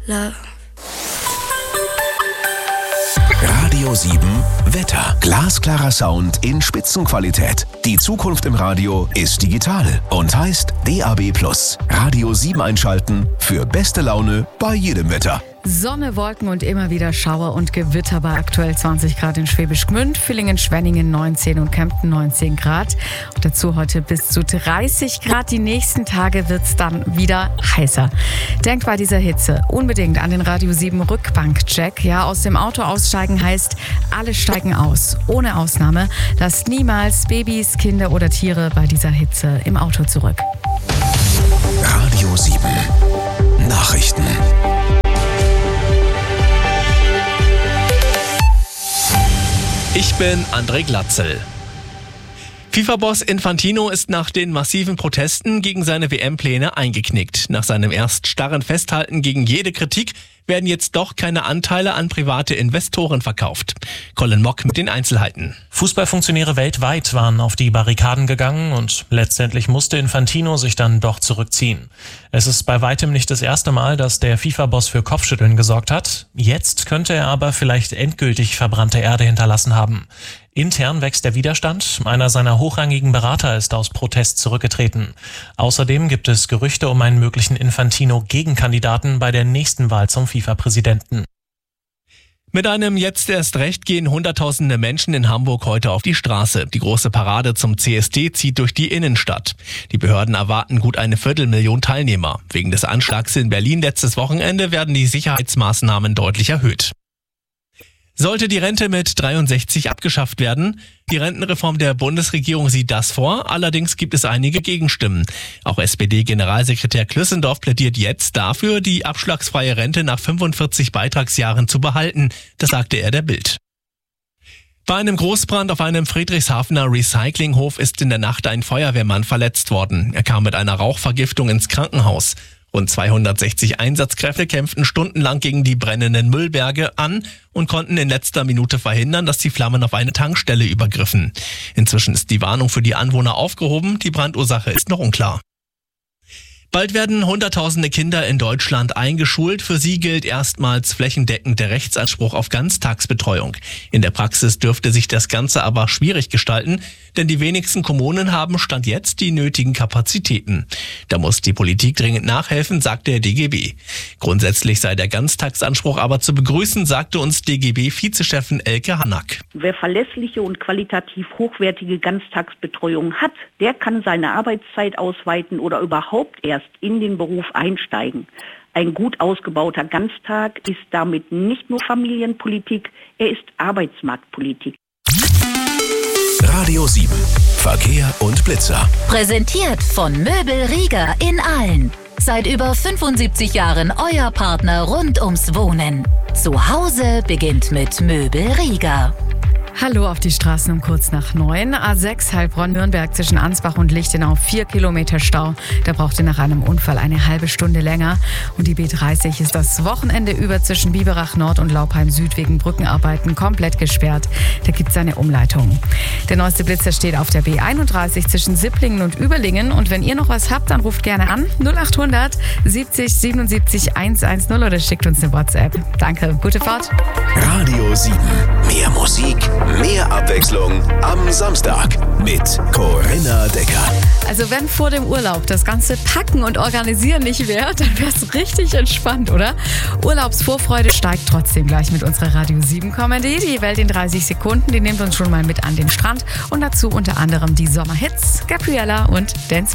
love. Radio 7 Wetter. Glasklarer Sound in Spitzenqualität. Die Zukunft im Radio ist digital und heißt DAB+. Radio 7 einschalten für beste Laune bei jedem Wetter. Sonne, Wolken und immer wieder Schauer und Gewitter bei aktuell 20 Grad in Schwäbisch Gmünd, Villingen, Schwenningen 19 und Kempten 19 Grad. Und dazu heute bis zu 30 Grad. Die nächsten Tage wird es dann wieder heißer. Denkt bei dieser Hitze unbedingt an den Radio 7 Rückbankcheck. Ja, aus dem Auto aussteigen heißt, alle steigen aus. Ohne Ausnahme. Lasst niemals Babys, Kinder oder Tiere bei dieser Hitze im Auto zurück. Radio 7 Nachrichten. Ich bin André Glatzel. FIFA-Boss Infantino ist nach den massiven Protesten gegen seine WM-Pläne eingeknickt. Nach seinem erst starren Festhalten gegen jede Kritik werden jetzt doch keine Anteile an private Investoren verkauft. Colin Mock mit den Einzelheiten. Fußballfunktionäre weltweit waren auf die Barrikaden gegangen und letztendlich musste Infantino sich dann doch zurückziehen. Es ist bei weitem nicht das erste Mal, dass der FIFA-Boss für Kopfschütteln gesorgt hat. Jetzt könnte er aber vielleicht endgültig verbrannte Erde hinterlassen haben. Intern wächst der Widerstand. Einer seiner hochrangigen Berater ist aus Protest zurückgetreten. Außerdem gibt es Gerüchte um einen möglichen Infantino-Gegenkandidaten bei der nächsten Wahl zum FIFA-Präsidenten. Mit einem Jetzt erst recht gehen Hunderttausende Menschen in Hamburg heute auf die Straße. Die große Parade zum CSD zieht durch die Innenstadt. Die Behörden erwarten gut 250.000 Teilnehmer. Wegen des Anschlags in Berlin letztes Wochenende werden die Sicherheitsmaßnahmen deutlich erhöht. Sollte die Rente mit 63 abgeschafft werden? Die Rentenreform der Bundesregierung sieht das vor, allerdings gibt es einige Gegenstimmen. Auch SPD-Generalsekretär Klüssendorf plädiert jetzt dafür, die abschlagsfreie Rente nach 45 Beitragsjahren zu behalten. Das sagte er der Bild. Bei einem Großbrand auf einem Friedrichshafener Recyclinghof ist in der Nacht ein Feuerwehrmann verletzt worden. Er kam mit einer Rauchvergiftung ins Krankenhaus. Rund 260 Einsatzkräfte kämpften stundenlang gegen die brennenden Müllberge an und konnten in letzter Minute verhindern, dass die Flammen auf eine Tankstelle übergriffen. Inzwischen ist die Warnung für die Anwohner aufgehoben, die Brandursache ist noch unklar. Bald werden Hunderttausende Kinder in Deutschland eingeschult. Für sie gilt erstmals flächendeckend der Rechtsanspruch auf Ganztagsbetreuung. In der Praxis dürfte sich das Ganze aber schwierig gestalten, denn die wenigsten Kommunen haben Stand jetzt die nötigen Kapazitäten. Da muss die Politik dringend nachhelfen, sagt der DGB. Grundsätzlich sei der Ganztagsanspruch aber zu begrüßen, sagte uns DGB-Vizechefin Elke Hannack. Wer verlässliche und qualitativ hochwertige Ganztagsbetreuung hat, der kann seine Arbeitszeit ausweiten oder überhaupt erst in den Beruf einsteigen. Ein gut ausgebauter Ganztag ist damit nicht nur Familienpolitik, er ist Arbeitsmarktpolitik. Radio 7 Verkehr und Blitzer. Präsentiert von Möbel Rieger in Aalen. Seit über 75 Jahren euer Partner rund ums Wohnen. Zu Hause beginnt mit Möbel Rieger. Hallo auf die Straßen um kurz nach 9. A6 Heilbronn-Nürnberg zwischen Ansbach und Lichtenau 4 Kilometer Stau. Da brauchte nach einem Unfall eine halbe Stunde länger. Und die B30 ist das Wochenende über zwischen Biberach Nord und Laupheim Süd wegen Brückenarbeiten komplett gesperrt. Da gibt es eine Umleitung. Der neueste Blitzer steht auf der B31 zwischen Sipplingen und Überlingen. Und wenn ihr noch was habt, dann ruft gerne an 0800 70 77 110 oder schickt uns eine WhatsApp. Danke, gute Fahrt. Radio 7. Mehr Musik, mehr Abwechslung am Samstag mit Corinna Decker. Also wenn vor dem Urlaub das ganze Packen und Organisieren nicht wäre, dann wäre es richtig entspannt, oder? Urlaubsvorfreude steigt trotzdem gleich mit unserer Radio 7 Comedy. Die Welt in 30 Sekunden, die nimmt uns schon mal mit an den Strand. Und dazu unter anderem die Sommerhits, Gabriella und Dance